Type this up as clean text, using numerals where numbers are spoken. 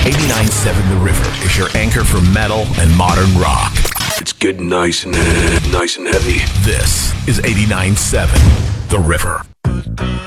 89.7 The River is your anchor for metal and modern rock. It's getting nice and heavy. This is 89.7 The River.